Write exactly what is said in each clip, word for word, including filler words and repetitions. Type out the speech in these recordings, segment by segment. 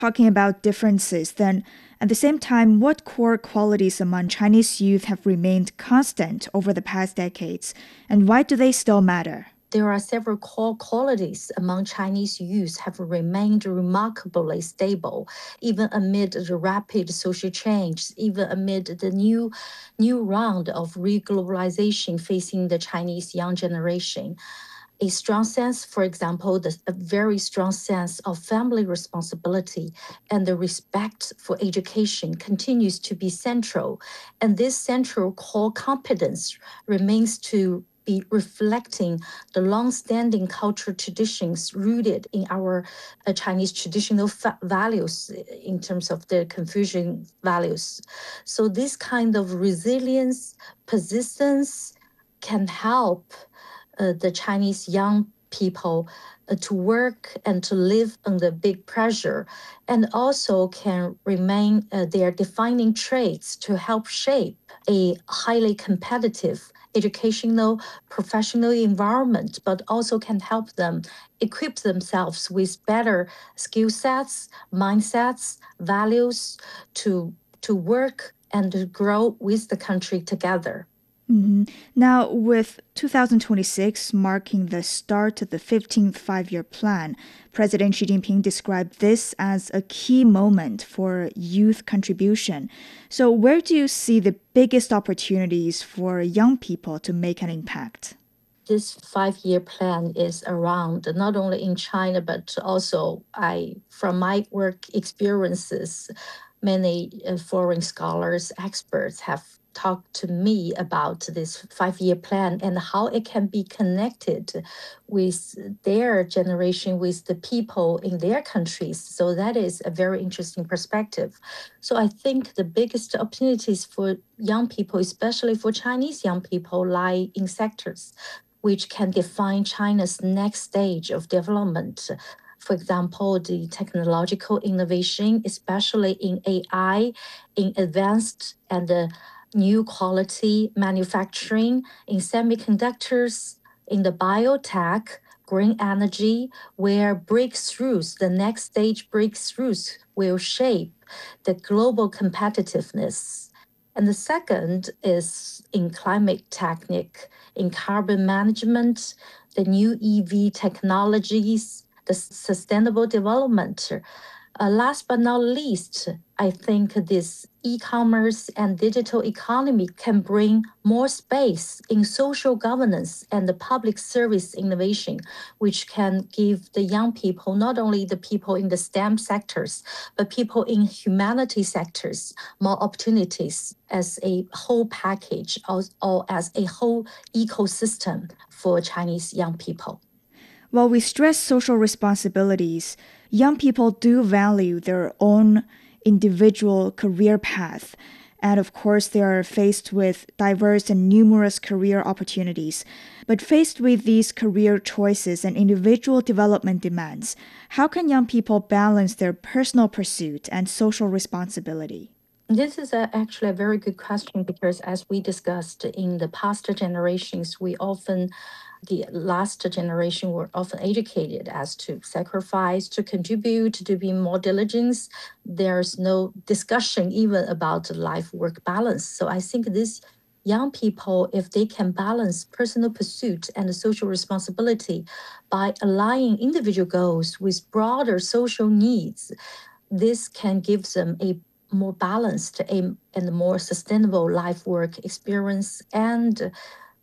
talking about differences, then at the same time, what core qualities among Chinese youth have remained constant over the past decades, and why do they still matter? There are several core qualities among Chinese youth have remained remarkably stable, even amid the rapid social change, even amid the new, new round of reglobalization facing the Chinese young generation. A strong sense, for example, the, a very strong sense of family responsibility and the respect for education continues to be central. And this central core competence remains to be reflecting the long-standing cultural traditions rooted in our uh, Chinese traditional fa- values in terms of the Confucian values. So this kind of resilience, persistence can help uh, the Chinese young people uh, to work and to live under big pressure, and also can remain uh, their defining traits to help shape a highly competitive educational, professional environment, but also can help them equip themselves with better skill sets, mindsets, values to, to work and to grow with the country together. Mhm. Now, with two thousand twenty-six marking the start of the fifteenth five-year plan, President Xi Jinping described this as a key moment for youth contribution. So, where do you see the biggest opportunities for young people to make an impact? This five-year plan is around not only in China, but also I, from my work experiences, many uh, foreign scholars, experts have talked to me about this five-year plan and how it can be connected with their generation, with the people in their countries. So that is a very interesting perspective. So I think the biggest opportunities for young people, especially for Chinese young people, lie in sectors which can define China's next stage of development. For example, the technological innovation, especially in A I, in advanced and uh, new quality manufacturing, in semiconductors, in the biotech, green energy, where breakthroughs, the next stage breakthroughs, will shape the global competitiveness. And the second is in climate technique, in carbon management, the new E V technologies, the sustainable development. Uh, last but not least, I think this e-commerce and digital economy can bring more space in social governance and the public service innovation, which can give the young people, not only the people in the STEM sectors, but people in humanity sectors, more opportunities as a whole package or, or as a whole ecosystem for Chinese young people. While we stress social responsibilities, young people do value their own individual career path. And of course, they are faced with diverse and numerous career opportunities. But faced with these career choices and individual development demands, how can young people balance their personal pursuit and social responsibility? This is a, actually a very good question because, as we discussed in the past generations, we often, the last generation were often educated as to sacrifice, to contribute, to be more diligent. There's no discussion even about life work balance. So I think this young people, if they can balance personal pursuit and social responsibility by aligning individual goals with broader social needs, this can give them a more balanced and more sustainable life work experience and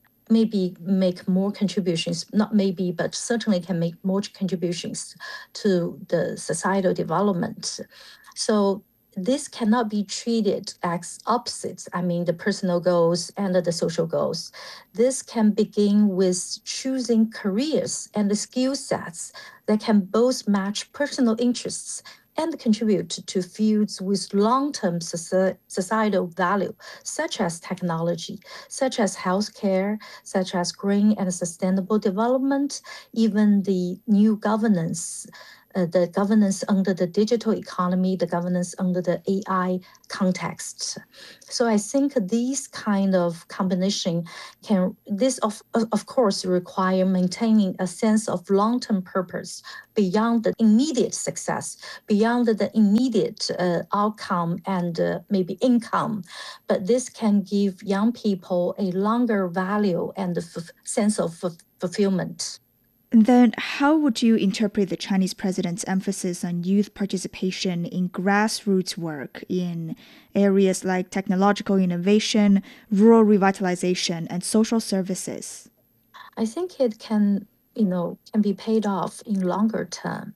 maybe make more contributions, not maybe, but certainly can make more contributions to the societal development. So this cannot be treated as opposites. I mean, the personal goals and the social goals. This can begin with choosing careers and the skill sets that can both match personal interests and contribute to fields with long-term societal value, such as technology, such as healthcare, such as green and sustainable development, even the new governance uh, the governance under the digital economy, the governance under the A I context. So I think these kind of combination can, this of, of course require maintaining a sense of long-term purpose beyond the immediate success, beyond the immediate uh, outcome and uh, maybe income. But this can give young people a longer value and a f- sense of f- fulfillment. Then, how would you interpret the Chinese president's emphasis on youth participation in grassroots work in areas like technological innovation, rural revitalization, and social services? I think it can, you know, can be paid off in longer term.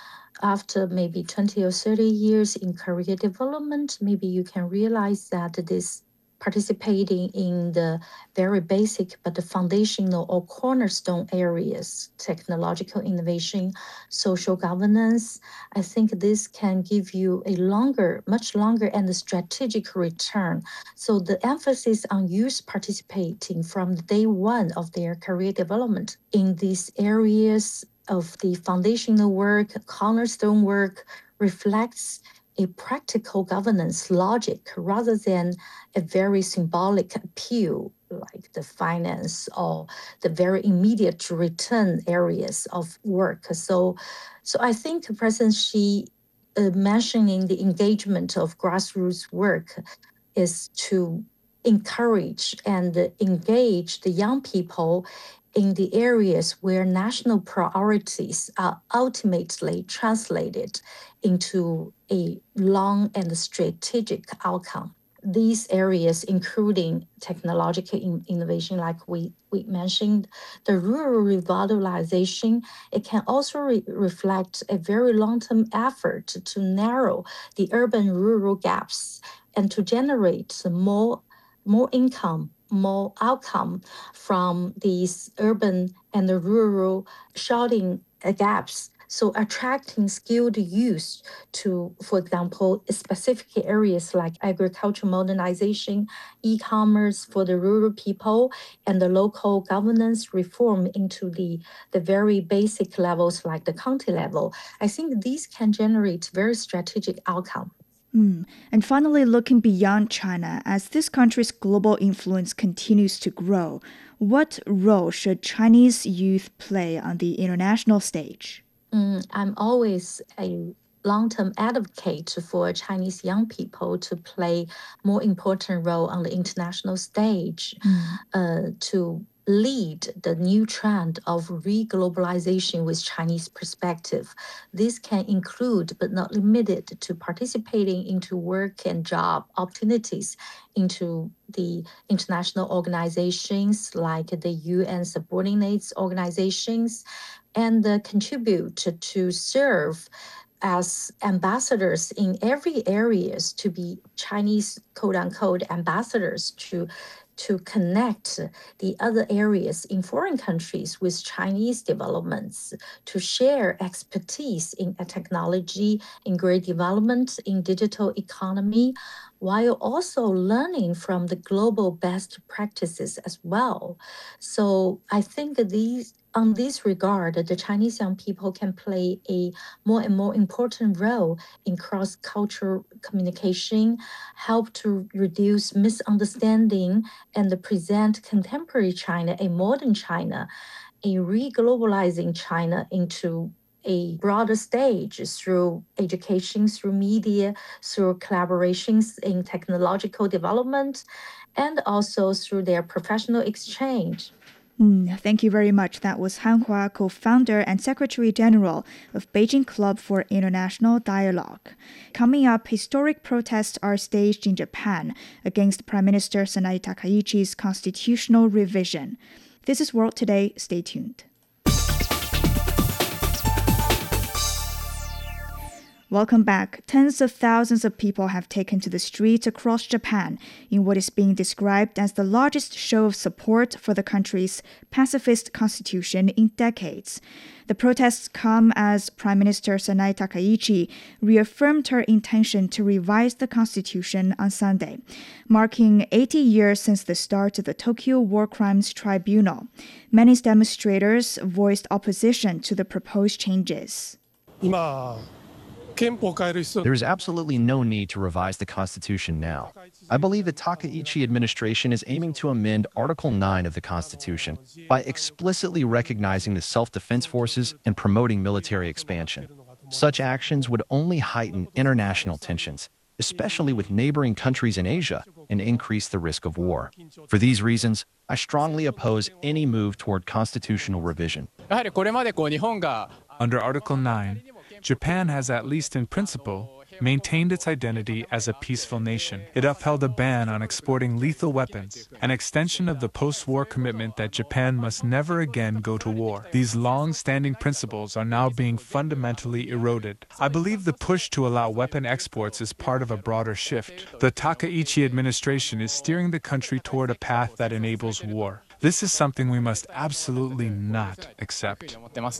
After maybe twenty or thirty years in career development, maybe you can realize that this participating in the very basic but the foundational or cornerstone areas, technological innovation, social governance, I think this can give you a longer, much longer and strategic return. So the emphasis on youth participating from day one of their career development in these areas of the foundational work, cornerstone work, reflects a practical governance logic rather than a very symbolic appeal like the finance or the very immediate return areas of work. So, so I think President Xi uh, mentioning the engagement of grassroots work is to encourage and engage the young people in the areas where national priorities are ultimately translated into a long and strategic outcome. These areas, including technological in- innovation, like we, we mentioned, the rural revitalization, it can also re- reflect a very long-term effort to narrow the urban-rural gaps and to generate more, more income, more outcome from these urban and the rural shorting gaps. So attracting skilled youth to, for example, specific areas like agricultural modernization, e-commerce for the rural people, and the local governance reform into the, the very basic levels like the county level. I think these can generate very strategic outcome. Mm. And finally, looking beyond China, as this country's global influence continues to grow, what role should Chinese youth play on the international stage? Mm, I'm always a long-term advocate for Chinese young people to play more important role on the international stage, Mm. uh, to lead the new trend of re-globalization with Chinese perspective. This can include, but not limited to, participating into work and job opportunities into the international organizations like the U N subordinates organizations, and uh, contribute to, to serve as ambassadors in every areas, to be Chinese quote unquote ambassadors to to connect the other areas in foreign countries with Chinese developments, to share expertise in technology, in great development, in digital economy, while also learning from the global best practices as well. So I think these on this regard, the Chinese young people can play a more and more important role in cross-cultural communication, help to reduce misunderstanding, and present contemporary China, a modern China, a re-globalizing China into a broader stage through education, through media, through collaborations in technological development, and also through their professional exchange. Mm, thank you very much. That was Han Hua, co-founder and secretary general of Beijing Club for International Dialogue. Coming up, historic protests are staged in Japan against Prime Minister Sanae Takaichi's constitutional revision. This is World Today. Stay tuned. Welcome back. Tens of thousands of people have taken to the streets across Japan in what is being described as the largest show of support for the country's pacifist constitution in decades. The protests come as Prime Minister Sanae Takaichi reaffirmed her intention to revise the constitution on Sunday, marking eighty years since the start of the Tokyo War Crimes Tribunal. Many demonstrators voiced opposition to the proposed changes. There is absolutely no need to revise the Constitution now. I believe the Takaichi administration is aiming to amend Article nine of the Constitution by explicitly recognizing the self-defense forces and promoting military expansion. Such actions would only heighten international tensions, especially with neighboring countries in Asia, and increase the risk of war. For these reasons, I strongly oppose any move toward constitutional revision. Under Article nine, Japan has, at least in principle, maintained its identity as a peaceful nation. It upheld a ban on exporting lethal weapons, an extension of the post-war commitment that Japan must never again go to war. These long-standing principles are now being fundamentally eroded. I believe the push to allow weapon exports is part of a broader shift. The Takaichi administration is steering the country toward a path that enables war. This is something we must absolutely not accept.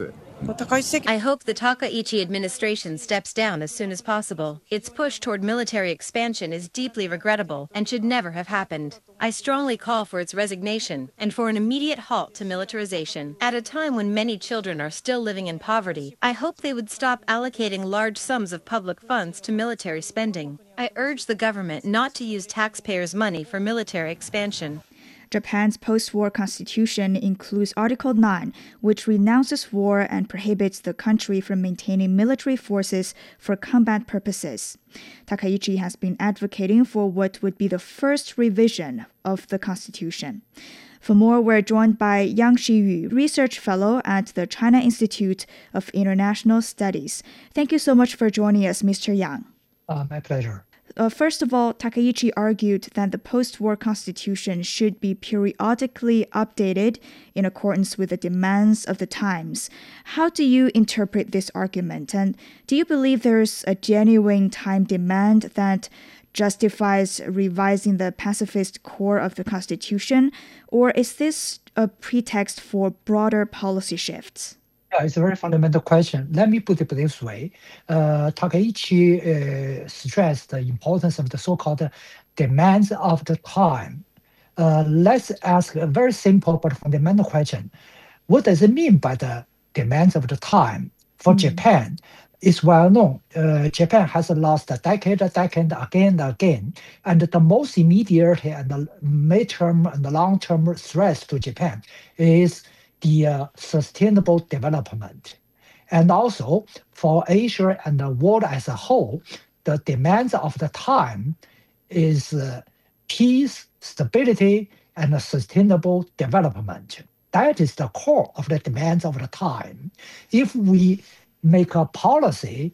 I hope the Takaichi administration steps down as soon as possible. Its push toward military expansion is deeply regrettable and should never have happened. I strongly call for its resignation and for an immediate halt to militarization. At a time when many children are still living in poverty, I hope they would stop allocating large sums of public funds to military spending. I urge the government not to use taxpayers' money for military expansion. Japan's post-war constitution includes Article nine, which renounces war and prohibits the country from maintaining military forces for combat purposes. Takaichi has been advocating for what would be the first revision of the constitution. For more, we're joined by Yang Shiyu, research fellow at the China Institute of International Studies. Thank you so much for joining us, Mister Yang. Uh, my pleasure. Uh, first of all, Takaichi argued that the post-war constitution should be periodically updated in accordance with the demands of the times. How do you interpret this argument? And do you believe there's a genuine time demand that justifies revising the pacifist core of the constitution? Or is this a pretext for broader policy shifts? Yeah, it's a very fundamental question. Let me put it this way. Uh, Takaichi uh, stressed the importance of the so-called demands of the time. Uh, let's ask a very simple but fundamental question. What does it mean by the demands of the time? For mm. Japan, it's well known. Uh, Japan has lost a decade, a decade, again, again. And the most immediate and the mid-term and the long-term threats to Japan is the uh, sustainable development. And also for Asia and the world as a whole, the demands of the time is uh, peace, stability, and a sustainable development. That is the core of the demands of the time. If we make a policy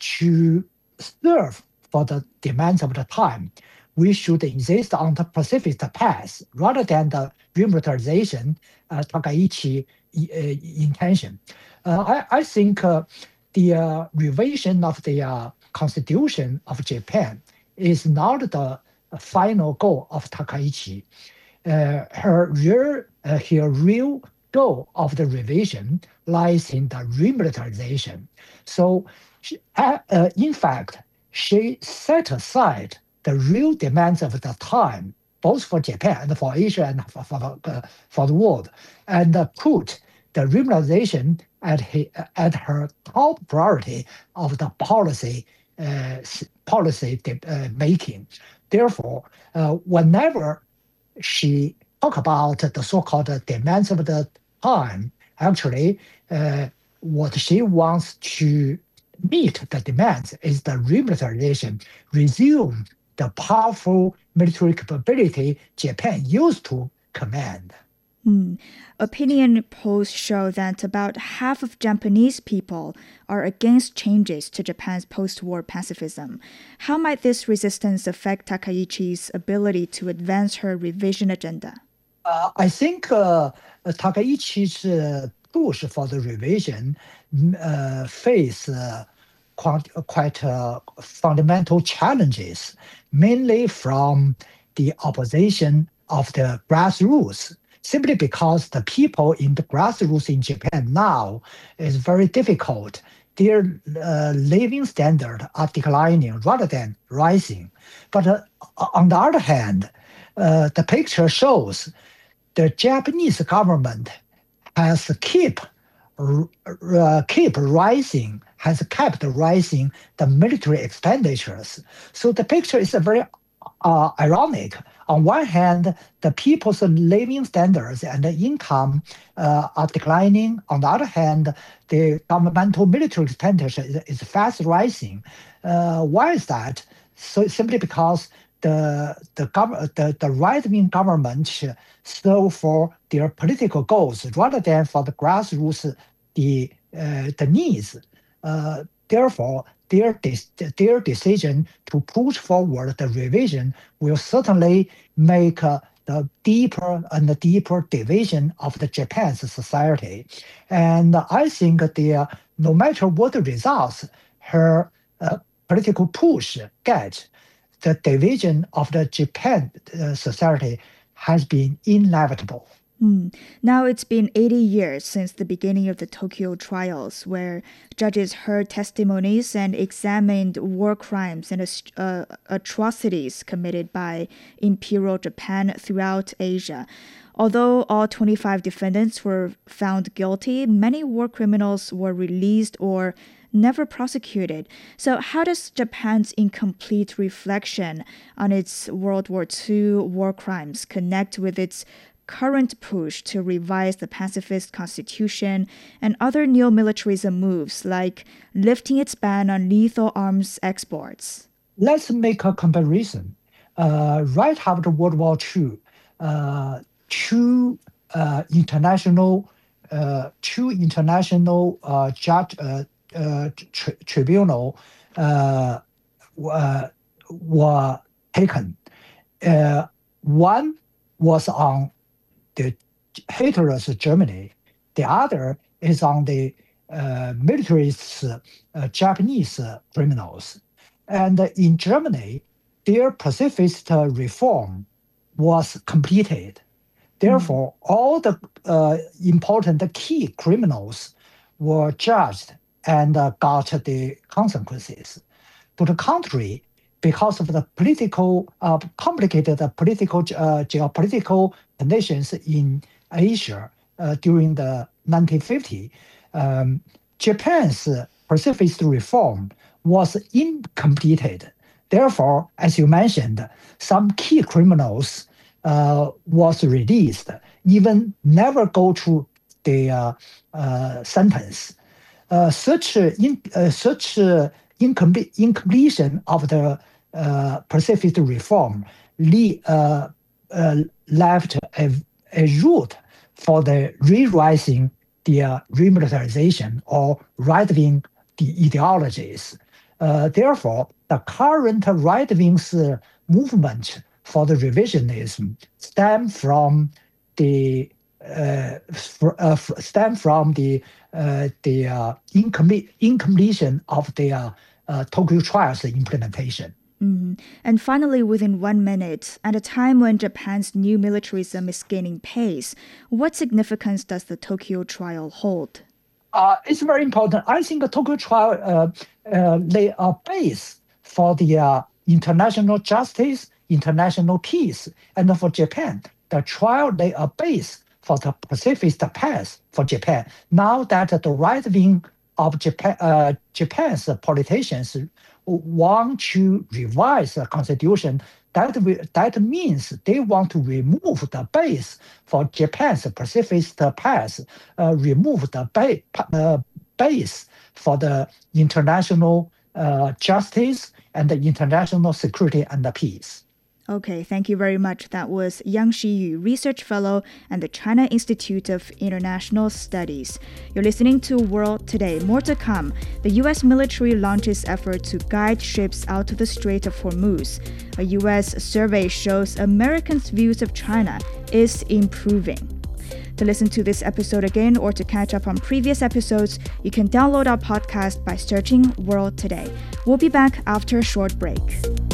to serve for the demands of the time, we should insist on the pacifist path rather than the remilitarization uh, Takaichi uh, intention. Uh, I, I think uh, the uh, revision of the uh, Constitution of Japan is not the final goal of Takaichi. Uh, her real, uh, her real goal of the revision lies in the remilitarization. So, she, uh, uh, in fact, she set aside the real demands of the time, both for Japan and for Asia and for, for, uh, for the world, and uh, put the remilitarization at, he, at her top priority of the policy uh, policy uh, making. Therefore, uh, whenever she talk about the so-called demands of the time, actually, uh, what she wants to meet the demands is the remilitarization, resume the powerful military capability Japan used to command. Mm. Opinion polls show that about half of Japanese people are against changes to Japan's post-war pacifism. How might this resistance affect Takaichi's ability to advance her revision agenda? Uh, I think uh, Takaichi's uh, push for the revision uh, face uh, quite, quite uh, fundamental challenges, mainly from the opposition of the grassroots, simply because the people in the grassroots in Japan now is very difficult. Their uh, living standards are declining rather than rising. But uh, on the other hand, uh, the picture shows the Japanese government has keep uh, keep rising has kept rising the military expenditures. So the picture is a very uh, ironic. On one hand, the people's living standards and the income uh, are declining. On the other hand, the governmental military expenditure is, is fast rising. Uh, why is that? So simply because the the, gov- the, the right-wing government serve for their political goals rather than for the grassroots the uh, the needs. Uh, therefore, their de- their decision to push forward the revision will certainly make uh, the deeper and deeper division of the Japan's society. And I think the uh, no matter what the results her uh, political push get, the division of the Japan uh, society has been inevitable. Mm. Now it's been eighty years since the beginning of the Tokyo trials, where judges heard testimonies and examined war crimes and uh, atrocities committed by Imperial Japan throughout Asia. Although all twenty-five defendants were found guilty, many war criminals were released or never prosecuted. So how does Japan's incomplete reflection on its World War Two war crimes connect with its current push to revise the pacifist constitution and other neo-militarism moves like lifting its ban on lethal arms exports? Let's make a comparison. Uh, right after World War Two, uh, two uh, international uh, two international uh, judge uh, uh, tri- tribunal uh, uh, were taken. Uh, one was on the Hitler's Germany. The other is on the uh, militarist uh, Japanese uh, criminals. And uh, in Germany, their pacifist uh, reform was completed. Therefore, mm. all the uh, important key criminals were judged and uh, got the consequences. To the contrary, because of the political, uh, complicated political, uh, geopolitical conditions in Asia uh, during the nineteen fifties, um, Japan's pacifist reform was incompleted. Therefore, as you mentioned, some key criminals uh, was released, even never go to the uh, uh, sentence. Uh, such in, uh, such uh, incomple- incompletion of the uh, pacifist reform le- uh, uh, left a, a route for the re-rising the uh, remilitarization or right-wing the ideologies. Uh, therefore, the current right-wing's uh, movement for the revisionism stem from the uh, for, uh, stem from the uh, the uh, incom- incompletion of the uh, uh, Tokyo trials implementation. Mm-hmm. And finally, within one minute, at a time when Japan's new militarism is gaining pace, what significance does the Tokyo trial hold? Uh, it's very important. I think the Tokyo trial uh, uh, lay a base for the uh, international justice, international peace, and for Japan. The trial lay a base for the pacifist path for Japan. Now that the right wing of Japan, uh, Japan's politicians want to revise the constitution, that we, that means they want to remove the base for Japan's pacifist path, uh, remove the ba- uh, base for the international uh, justice and the international security and the peace. Okay, thank you very much. That was Yang Shiyu, Research Fellow at the China Institute of International Studies. You're listening to World Today. More to come. The U S military launches effort to guide ships out of the Strait of Hormuz. A U S survey shows Americans' views of China is improving. To listen to this episode again or to catch up on previous episodes, you can download our podcast by searching World Today. We'll be back after a short break.